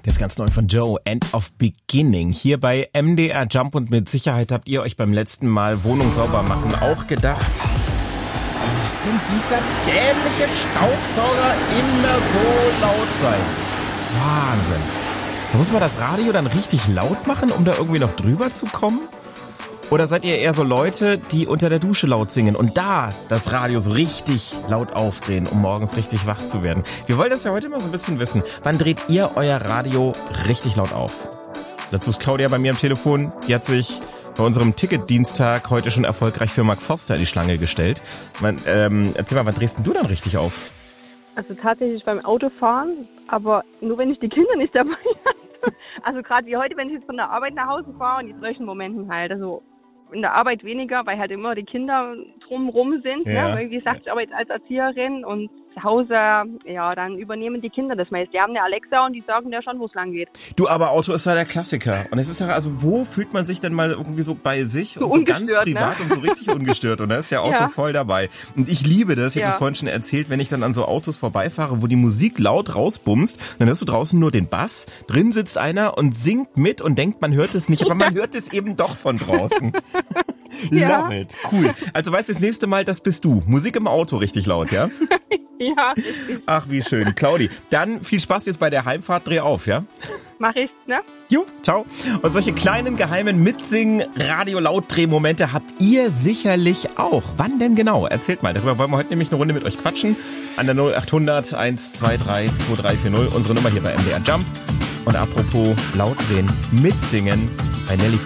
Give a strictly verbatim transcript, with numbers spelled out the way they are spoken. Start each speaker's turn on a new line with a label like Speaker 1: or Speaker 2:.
Speaker 1: Das ist ganz neu von Joe, End of Beginning. Hier bei M D R Jump, und mit Sicherheit habt ihr euch beim letzten Mal Wohnung sauber machen auch gedacht, muss denn dieser dämliche Staubsauger immer so laut sein? Wahnsinn. Da muss man das Radio dann richtig laut machen, um da irgendwie noch drüber zu kommen? Oder seid ihr eher so Leute, die unter der Dusche laut singen und da das Radio so richtig laut aufdrehen, um morgens richtig wach zu werden? Wir wollen das ja heute mal so ein bisschen wissen. Wann dreht ihr euer Radio richtig laut auf? Dazu ist Claudia bei mir am Telefon. Die hat sich bei unserem Ticketdienstag heute schon erfolgreich für Mark Forster in die Schlange gestellt. Man, ähm, erzähl mal, wann drehst denn du dann richtig auf?
Speaker 2: Also tatsächlich beim Autofahren, aber nur wenn ich die Kinder nicht dabei habe. Also gerade wie heute, wenn ich jetzt von der Arbeit nach Hause fahre und in solchen Momenten halt, also in der Arbeit weniger, weil halt immer die Kinder drumrum sind.
Speaker 1: Ja.
Speaker 2: Ne? Wie gesagt, ich arbeite als Erzieherin und zu Hause, ja, dann übernehmen die Kinder das meist. Die haben eine Alexa und die sagen ja schon, wo es lang geht.
Speaker 1: Du, aber Auto ist ja der Klassiker. Und es ist ja, also wo fühlt man sich denn mal irgendwie so bei sich
Speaker 2: So
Speaker 1: und so ganz
Speaker 2: ungestört,
Speaker 1: privat, ne? Und so richtig ungestört. Und da ist ja Auto
Speaker 2: Ja.
Speaker 1: voll dabei. Und ich liebe das, ich habe
Speaker 2: Ja.
Speaker 1: das vorhin schon erzählt, wenn ich dann an so Autos vorbeifahre, wo die Musik laut rausbumst, dann hörst du draußen nur den Bass, drin sitzt einer und singt mit und denkt, man hört es nicht, aber man hört es eben doch von draußen.
Speaker 2: Ja.
Speaker 1: Love it. Cool. Also weißt du, das nächste Mal, das bist du. Musik im Auto richtig laut, ja?
Speaker 2: Ja, richtig.
Speaker 1: Ach, wie schön. Claudi, dann viel Spaß jetzt bei der Heimfahrt. Dreh auf, ja?
Speaker 2: Mach ich, ne?
Speaker 1: Jo, ciao. Und solche kleinen, geheimen Mitsingen-Radio-Lautdreh-Momente habt ihr sicherlich auch. Wann denn genau? Erzählt mal. Darüber wollen wir heute nämlich eine Runde mit euch quatschen. An der null acht hundert eins zwei drei zwei drei vier null. Unsere Nummer hier bei M D R Jump. Und apropos Lautdrehen, Mitsingen bei Nelly